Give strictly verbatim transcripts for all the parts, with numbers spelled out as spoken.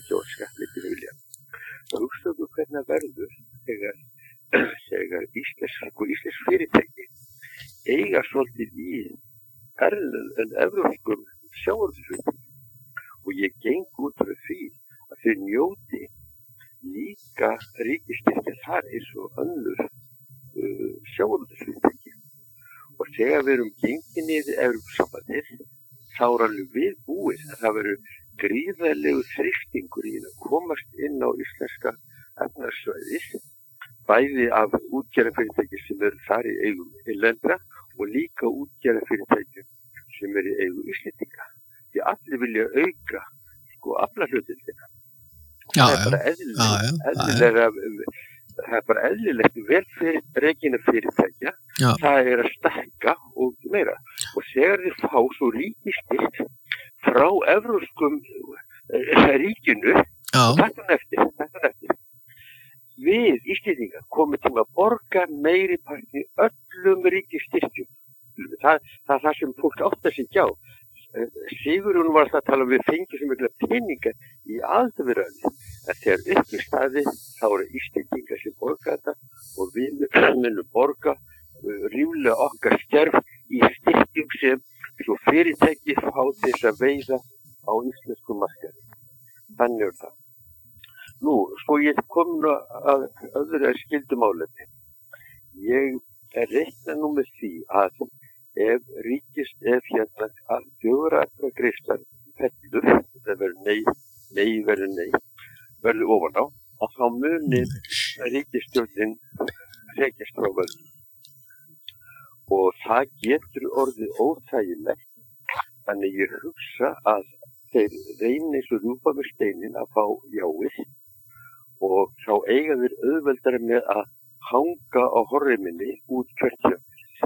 fyrirtækja og skattleysinu vilja. Og hugsaðu hvernig verður þegar, þegar íslensk, sko, íslensk fyrirtæki eiga svolítið í erlend, evrópskum sjávarútvegsfyrirtækjum. Og ég geng út frá því að þeir njóti líka ríkisstyrkja þar eins og önnur uh, sjávarútvegsfyrirtæki. Og þegar við erum gengið niður Evrópusambandið, þá er alveg við búið að það verður gríðarlegur þrýstingur í að komast inn á íslenska efnahagssvæðið, bæði af útgerðarfyrirtæki sem eru þar í eigum innlendra og líka útgerðarfyrirtæki sem eru í eigum Íslendinga. Því allir vilja auka sko aflahlutdeildina. Já, það er bara eðlilega, já, já, eðlilega það er bara eðlilegt vel fyrir regina fyrirtækja, já. Það er að stækka og meira. Og þegar þið fá svo ríkistyrk frá evrópskum uh, ríkinu, þetta er eftir, þetta er eftir. Við Íslendingar komum til að borga meiri parti öllum ríkistyrkjum. Það, það er það sem fólk áttar sig hjá. Sigurjón var að tala um við fengjum sem mikla peninga í aðviðræði. En þegar upp í staði þá eru Íslendingar sem borga þetta og við munum borga uh, ríflega okkar skerf í styrkjum sem svo fyrirtæki fá þess að veiða á íslensku markaði. Þannig er það. Nú, svo ég kom nú að öðru að skildum álefni. Ég er reikna nú með því að ef ríkist, ef hérna að þjóðaratkvæðagreiðslan fellur, það verður nei, nei verður nei, verður ofan á, að þá muni ríkisstjórnin rekjast frá völdum. Og það getur orðið óþægilegt, þannig ég hugsa að þeir reyni svo rjúpa með steinin að fá jáið og þá eiga þeir auðveldara með að hanga á horriminni út kjörtjöfn.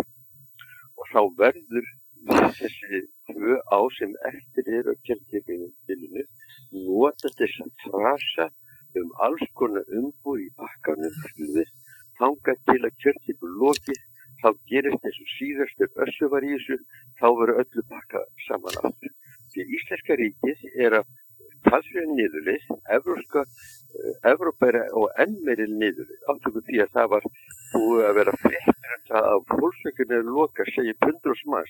Og þá verður þessi tvö á sem eftir er á kjörtjöfninu nota þess að frasa um alls konar umbúð í bakkanum þangað til að kjörtjöfn lokið, þá gerist þessu síðastur össu var í þessu, þá verður öllu bakka saman aftur. Því Íslenska ríkið er að talsverð niðurleið, Evrópska, Evrópa er og enn meiri niðurleið, áttökum því að það var búið að vera fréttir um það að fólksveikin er loka, segir pundrós manns.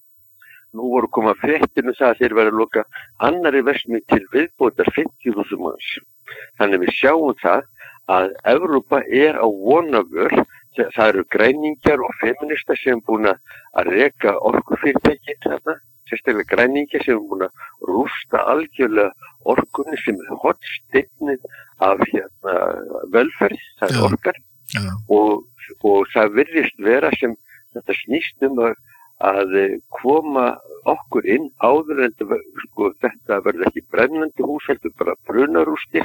Nú voru koma fréttir um það að þeir verið að loka annari verksmiðju til viðbótar fimmtíu þúsund manns. Þannig við sjáum það að Evrópa er á vonavör, það eru græningjar og feministar sem er búin að reka orkufyrirtæki þarna, sérstaklega græningjar sem er búin að rústa algjörlega orkunni sem er hornsteinninn af hérna, velferð, það er orkar og, og það virðist vera sem þetta snýst um að, að koma okkur inn áður en sko, þetta verður ekki brennandi hús, heldur bara brunarústir.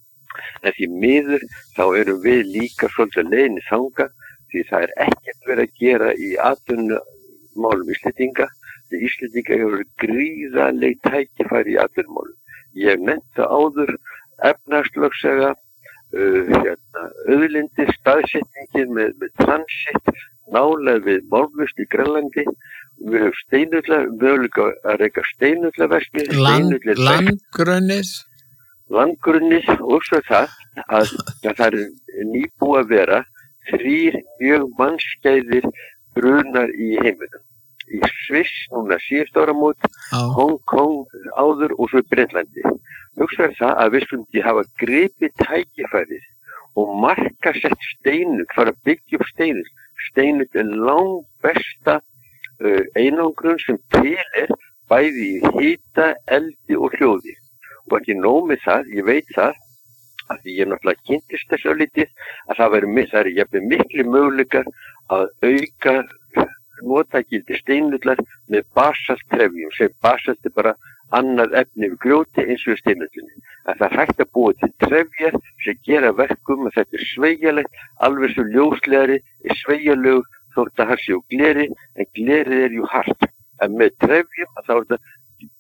En því miður þá erum við líka svolítið leiðinni þangað því það er ekkert verið að gera í atvinnumálum Íslendinga. Því Íslendinga hefur gríðarleg tækifæri í atvinnumálum. Ég hef nefnt það áður efnahagslögsaga, uh, hérna, auðlindir, staðsetningin með, með transit, nálega við málmust í Grænlandi. Við höfum steinullar, möguleika að reka steinullaverksmiðjur, steinullar landgrunnið. Landgrunnið og svo það að, að það er nýbúið að vera þrír mjög mannskæðir brunar í heiminum. Í Sviss, núna síðust áramót, Hong Kong áður og svo í Bretlandi. Hugsaðu það að við skulum ekki hafa gripið tækifærið og markasett steinut, fara að byggja upp steinut. Steinut er langt besta uh, einangrun sem til er bæði í hita, eldi og hljóði. Og ekki nóg með það, ég veit það, að því ég náttúrulega kynntist þessu á litið, að það verður það er jafnvel miklu möguleikar að auka notagildi steinullar með basalttrefjum, sem basalt er bara annað efni við grjóti eins og steinullinni. Að það er hægt að búa til trefjar sem gera verkum að þetta er sveigjalegt, alveg svo ljóslegri, er sveigjalög þótt að það sé úr gleri, en glerið er jú hart. En með trefjum að þá er þetta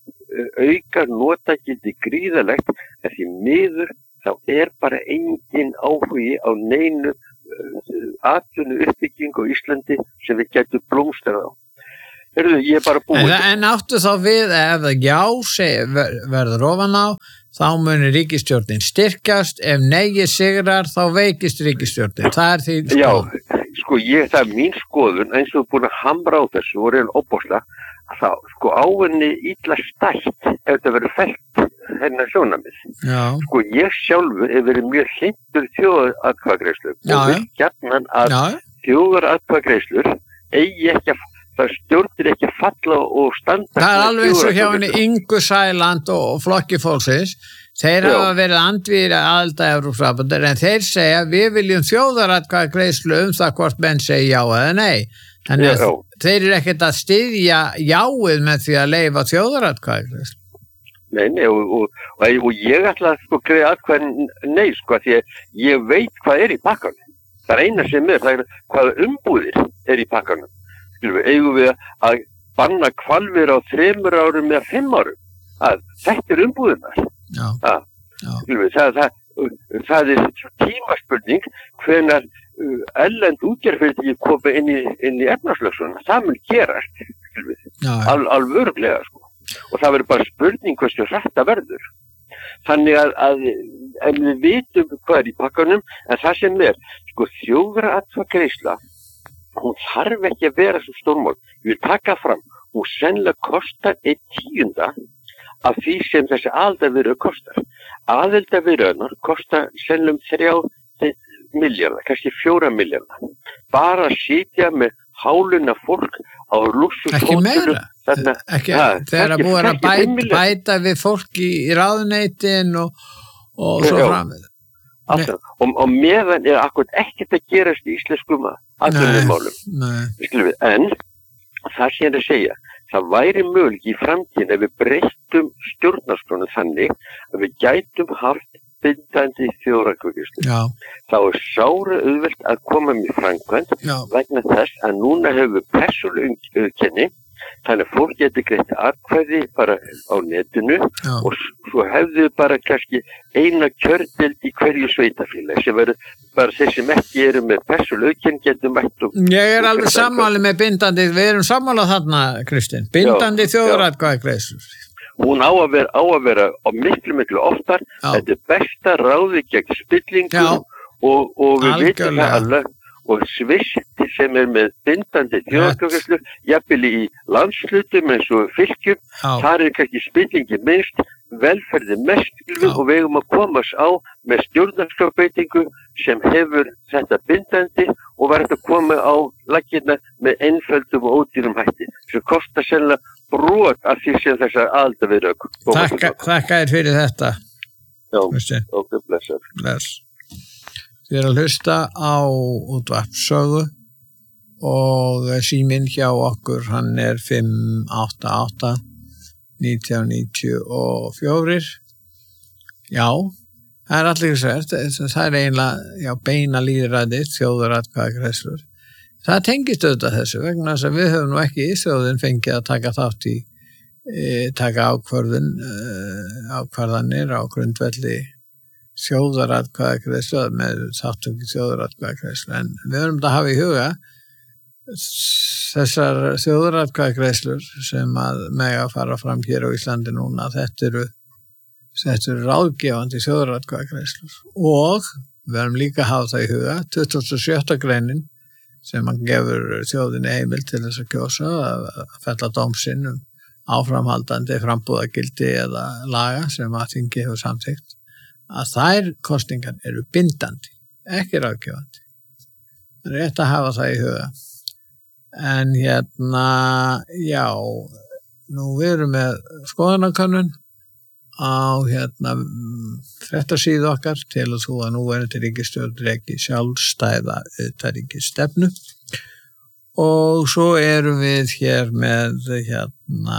auka notagildi gríðalegt, en því miður þá er bara engin áhugi á neinu atvinnu uppbygging á Íslandi sem við getum blómstrað á. Heyrðu, ég er bara búinn. En, en áttu þá við ef það já seg, ver, verður ofan á, þá munir ríkisstjórnin styrkjast, ef nei sigrar þá veikist ríkisstjórnin. Það er því skoðun. Já, sko ég, það er mín skoðun, eins og búin að hamra á þessu og reyna óbóðslega, að þá sko áinni illa stætt ef það verður fellt hennar sjónamið. Já. Sko ég sjálfur hef verið mjög hlindur þjóðaratkvæðagreiðslur og vil gjarnan að þjóðaratkvæðagreiðslur eigi ekki að það stjórnir ekki að falla og standa. Það er alveg eins og hjá henni Ingu Sæland og Flokki fólksins. Þeir Já. hafa verið andvígir aðild að Evrópusambandinu en þeir segja við viljum þjóðaratkvæðagreiðslu um það hvort menn segja já eða nei. Þannig að Já. þeir eru ekkert að styðja jáið með því að leyfa þjóðaratkvæðagreiðslu. Nei, nei, og, og, og, og ég ætla að sko greiða atkvæðin nei, sko, því að ég veit hvað er í pakkanum. Það er eina sem er, það er hvað umbúðir er í pakkanum. Eigum við að banna hvalvir á þremur árum eða fimm árum að þetta er umbúðunar að, við, það, það, það er tímaspurning hvenær uh, erlend útgerðarfyrirtæki koma inn í, inn í efnahagslögsöguna, það mun gerast al, alveg örugglega sko. Og það verður bara spurning hversu hratt það verður þannig að, að en við vitum hvað er í pakkanum en það sem er sko þjóðaratkvæðagreiðsla hún þarf ekki að vera svo stórmál. Ég vil taka fram, hún sennilega kostar einn tíunda af því sem þessi aðildarviðræður kostar. Aðildarviðræðurnar kostar sennilega um þrjá milljarða, kannski fjóra milljarða. Bara að sitja með háluna fólk á lúxus ekki meira, þarna, ekki, ja, þegar að búið að bæta, bæta við fólk í, í ráðuneytin og, og svo framið. Og, og meðan er akkurat ekkert að gerast í íslenskum atvinnumálum. En það sé að segja, það væri möguleiki í framtíðin ef við breyttum stjórnarskrána þannig að við gætum haft bindandi þjóðaratkvæðagreiðslu. Þá er sára auðvelt að koma með framkvæmd vegna þess að núna hefur persónuleg auðkenni þannig að fólk getur greitt atkvæði bara á netinu Já. Og svo hefðu bara kannski eina kjördeild í hverju sveitafélagi sem verður bara þeir sem ekki eru með persónuleg auðkenni getur mætt um. Ég er alveg sammáli með bindandi, við erum sammála þarna Kristinn, bindandi þjóðaratkvæðagreiðslur. Hún á að vera á að vera á miklu miklu oftar, Já. Þetta er besta ráði gegn spillingu og, og við vitum það alveg og Sviss sem er með bindandi þjóðaratkvæðagreiðslur, jafnvel í landshlutum eins og fylkjum, þar er kannski spillingi minnst, velferði mest og við eigum að komast á með stjórnarskrárbreytingu sem hefur þetta bindandi og var þetta að koma á laggirna með einföldum og ódýrum hætti sem kostar sennilega brot af því sem þessar aðildarviðræður. Þakka þér fyrir þetta. Já, ok, blessar. Bless. Þið er að hlusta á útvarpssögu og síminn hjá okkur, hann er fimm átta átta nítján níutíu og fjögur. Já, það er allir svært, það er eiginlega já, beina lýðræði, þjóðaratkvæðagreiðslur. Það tengist auðvitað þessu vegna þess að við höfum nú ekki í þjóðin fengið að taka þátt í, e, taka ákvörðun, e, ákvarðanir á grundvelli þjóðaratkvæðagreiðslu með þáttöku þjóðaratkvæðagreiðslu en við erum að hafa í huga þessar þjóðaratkvæðagreiðslur sem að mega að fara fram hér á Íslandi núna þetta eru, þetta eru ráðgefandi þjóðaratkvæðagreiðslur og við erum líka að hafa það í huga tuttugasta og sjötta greinin sem hann gefur þjóðinni heimild til þess að kjósa að fella dóm sinn um áframhaldandi frambúðagildi eða laga sem að þingi hefur samþykkt að þær kosningar eru bindandi, ekki ráðgefandi. Það er rétt að hafa það í huga. En hérna, já, nú við erum með skoðanakönnun á hérna fréttasíðu okkar til að þú að núverandi ríkisstjórn reki sjálfstæða utanríkisstefnu og svo erum við hér með hérna,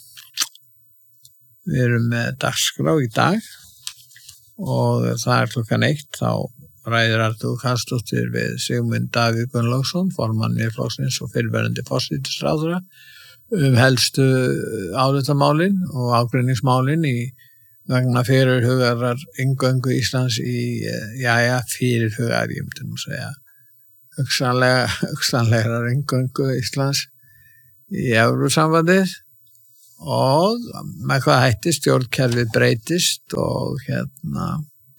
við erum með dagskrá í dag og það er klukkan eitt þá ræðir Arnþrúður Karlsdóttir við Sigmund Davíð Gunnlaugsson, formann Miðflokksins og fyrrverandi forsætisráðherra um helstu álitamálin og ágreiningsmálin í vegna fyrirhugaðrar inngöngu Íslands í, jæja, fyrirhugaðar, ég myndi nú segja, hugsanlega, hugsanlegar inngöngu Íslands í Evrópusambandið og með hvað hætti stjórnkerfið breytist og hérna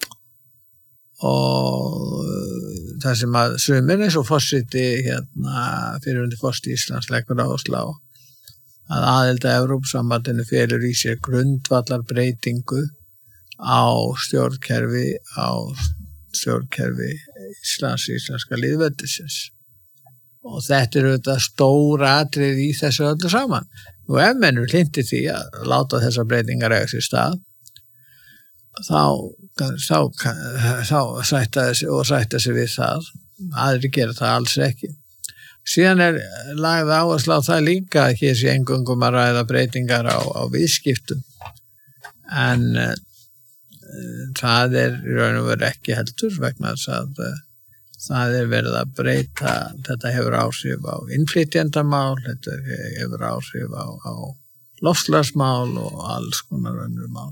og það sem að sumir eins og forseti hérna fyrirhundi forseti Íslands leggur áherslu á að aðild að Evrópusambandinu felur í sér grundvallar breytingu á stjórnkerfi á stjórnkerfi Íslands íslenska lýðveldisins og þetta er auðvitað stóra atrið í þessu öllu saman. Nú ef mennur hlinti því að láta þessar breytingar eiga sér stað þá þá, þá sætta þessi og sætta sig við það aðri gera það alls ekki. Síðan er lagð áherslu á það líka að hér sé eingöngum að ræða breytingar á, á viðskiptum en uh, það er í raun og veru ekki heldur vegna þess að uh, það er verið að breyta, þetta hefur áhrif á innflytjendamál, þetta hefur áhrif á, á loftslagsmál og alls konar önnur mál.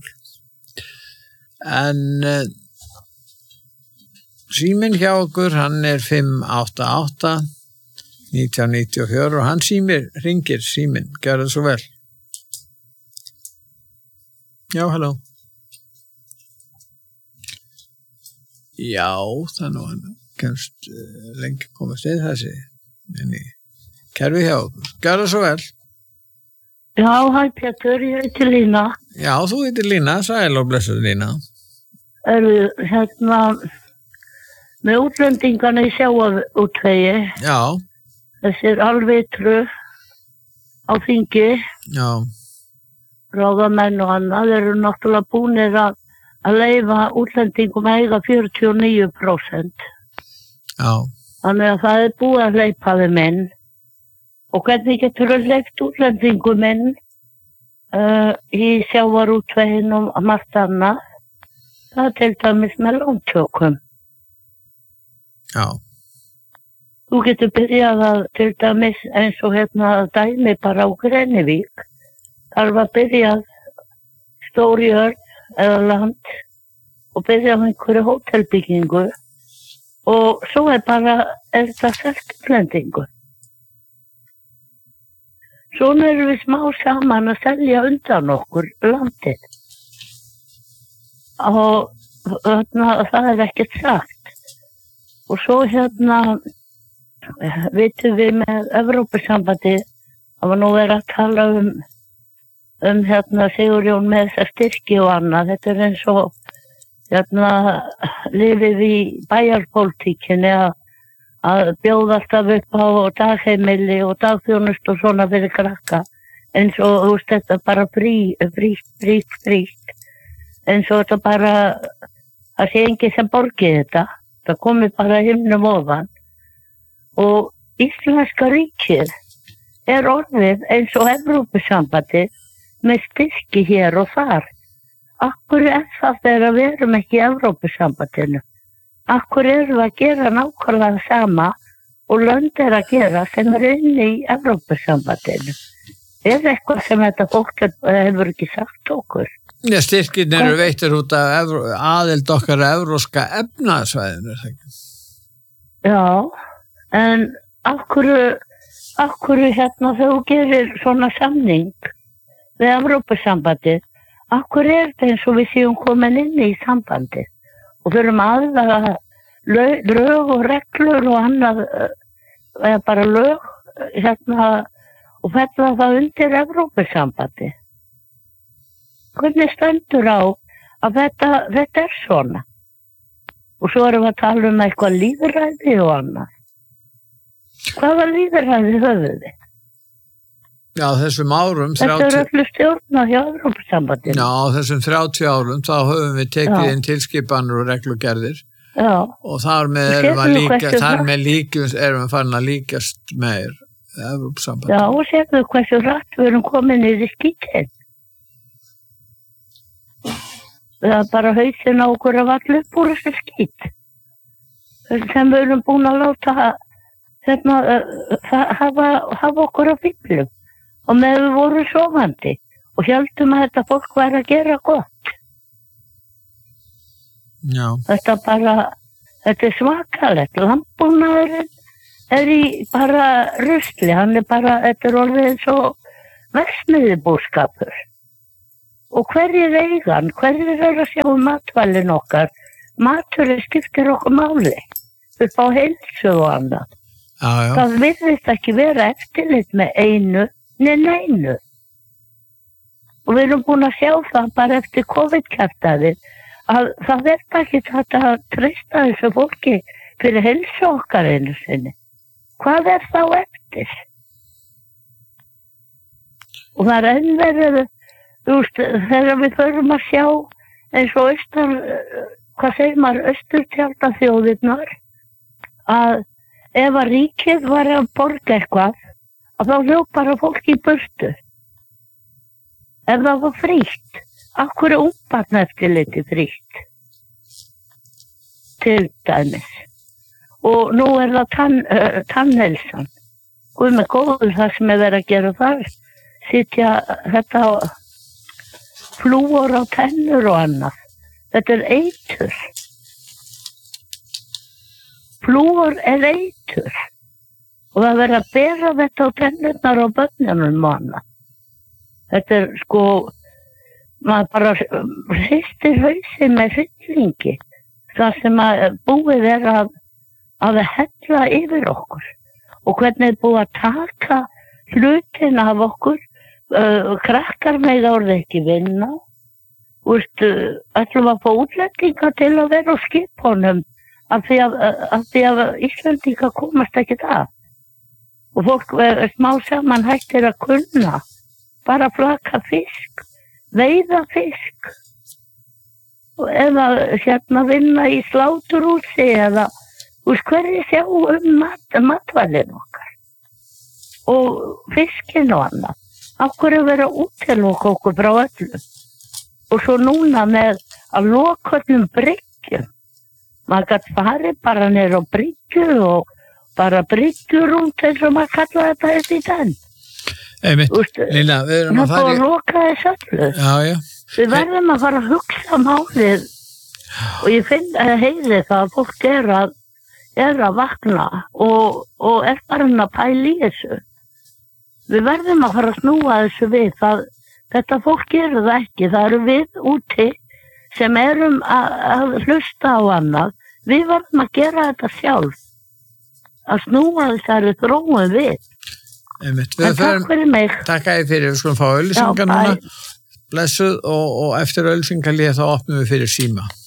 En uh, síminn hjá okkur, hann er fimm átta átta nítján níutíu og fjögur og hann símir, ringir síminn, gjör það svo vel. Já, halló. Já, það nú hann kemst uh, lengi komast eða þessi en í kerfi hjá okkur. Gjör það svo vel. Já, hæ Pétur, ég heiti Lína. Já, þú heitir Lína, sæl og blessuð Lína. Eru hérna með útlendingarna í sjávarútvegi. Já. Þessir alvitru á þingi. Já. Ráðamenn og annað eru náttúrulega búnir að, að leyfa útlendingum að eiga fjörutíu og níu prósent. Já. Þannig að það er búið að hleypa þeim inn. Og hvernig getur það hleypt útlendingum inn uh, í sjávarútveginn og margt annað? Það er til dæmis með lántökum. Já. Þú getur byrjað að til dæmis eins og hérna dæmi bara á Grenivík. Þar var byrjað stór jörð eða land og byrjað með einhverju hótelbyggingu og svo er bara er þetta selt útlendingu. Svona erum við smá saman að selja undan okkur landið. Og þarna, það er ekkert sagt. Og svo hérna vitum við með Evrópusambandið, það var nú verið að tala um, um hérna Sigurjón með þessa styrki og annað. Þetta er eins og hérna lifið í bæjarpólitíkinni að, að bjóða alltaf upp á dagheimili og dagþjónust og svona fyrir krakka. Eins og þú veist þetta bara frí, fríkt, fríkt, fríkt. Eins og þetta bara, það sé enginn sem borgi þetta. Það komi bara himnum ofan. Og Íslenska ríkið er orðið eins og Evrópusambandið með styrki hér og þar. Akkur er það þegar við erum ekki í Evrópusambandinu? Akkur erum við að gera nákvæmlega sama og lönd er að gera sem er inni í Evrópusambandinu? Er eitthvað sem þetta fólk hefur ekki sagt okkur? Já, styrkin eru veittir út af aðild okkar að evrópska efnahagssvæðinu. Já, en af hverju, af hverju hérna þegar þú gerir svona samning við Evrópusambandið, af hverju er þetta eins og við séum komin inn í sambandið og þurfum aðlaga lög og reglur og annað, eða bara lög hérna og fella það undir Evrópusambandið? Hvernig stendur á að þetta, þetta er svona? Og svo erum við að tala um eitthvað lýðræði og annað. Hvaða lýðræði höfðu þið? Já, þessum árum... Þetta er öllu stjórnað hjá Evrópusambandinu. Já, þessum þrjátíu árum þá höfum við tekið Já. inn tilskipanir og reglugerðir. Já. Og þar með erum við líka, þar með líkjum erum við farin að líkast meir Evrópusambandinu. Já, og sérðu hversu rætt við erum komin í skítinn. Það er bara hausinn á okkur að valla upp úr þessu skít. Sem við erum búin að láta hérna, hafa, hafa okkur á fíflum. Og með við vorum sofandi. Og héldum að þetta fólk væri að gera gott. Já. Þetta bara, þetta er svakalegt. Landbúnaðurinn, er í bara rusli, hann er bara, þetta er orðið svo versmiðjubúskapur. Og hverjir eigan, hverjir eru að sjá um matvælin okkar, maturinn skiptir okkur máli, upp á heilsu og annað. Já, já. Það virðist ekki vera eftirlit með einu, neina einu. Og við erum búin að sjá það bara eftir COVID-kjaftaðið, að það verður ekki þetta að treysta þessu fólki fyrir heilsu okkar einu sinni. Hvað er þá eftir? Og það er enn verið, þú veist, þegar við förum að sjá eins og austar, hvað segir maður, austurtjaldaþjóðirnar, að ef að ríkið var að borga eitthvað, að þá hljóp bara fólk í burtu. Ef það var frítt, af hverju ungbarnaeftirliti frítt? Til dæmis. Og nú er það tann, uh, tannheilsan. Guð með góður það sem er verið að gera þar. Sitja þetta flúor á tennur og annað. Þetta er eitur. Flúor er eitur. Og það verður að bera þetta á tennurnar á börnunum og annað. Þetta er sko, maður bara hristir hausinn með hryllingi. Það sem að búið er að, að hella yfir okkur. Og hvernig er búið að taka hlutin af okkur. Uh, krakkar með orðið ekki vinna. Úst, uh, ætlum að fá útlendinga til að vera á skipunum af því að, af því að Íslendinga komast ekki það. Og fólk uh, smá saman hættir að kunna. Bara flaka fisk, veiða fisk. Og eða hérna vinna í sláturhúsi eða úr hverju sjá um mat, matvælinn okkar. Og fiskin og annað. Af hverju vera útiloka okkur frá öllu. Og svo núna með að loka öllum bryggjum. Maður gæti farið bara niður á bryggju og bara bryggjur út eins og maður kalla þetta eftir þann. Einmitt, Lína, við erum að fara í... Það búið að loka þess öllu. Já, já. Við verðum að fara að hugsa málið og ég finn að heiði það að fólk er að, er að vakna og, og er bara að pæla í þessu. Við verðum að fara að snúa þessu við. Það, þetta fólk gerur það ekki. Það eru við úti sem erum að, að hlusta á annað. Við verðum að gera þetta sjálf. Að snúa þessari þróun við. Einmitt. En takk fyrir mig. Takk að þið fyrir, við skulum fá auglýsingar núna. Blessuð og, og eftir auglýsingar þá opnum við fyrir síma.